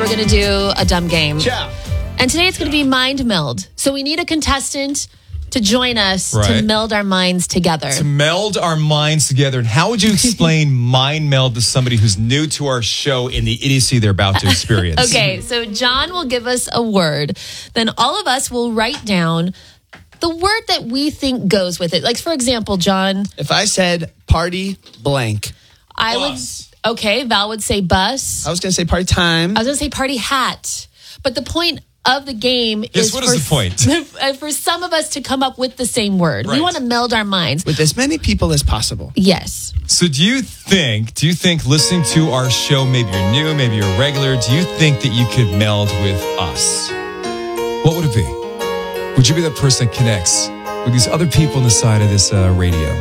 we're going to do a dumb game. Yeah. And today it's going to be Mind Meld. So we need a contestant to join us to Right. meld our minds together. To meld our minds together. And how would you explain mind meld to somebody who's new to our show in the idiocy they're about to experience? Okay, so John will give us a word. Then all of us will write down the word that we think goes with it. Like, for example, John, If I said party blank, I Bus. would, okay, Val would say bus. I was going to say party time. I was going to say party hat. But the point of the game is what is the point? for some of us to come up with the same word. We Right. want to meld our minds. With as many people as possible. Yes. So do you think listening to our show, maybe you're new, maybe you're a regular, do you think that you could meld with us? What would it be? Would you be that person that connects with these other people on the side of this radio?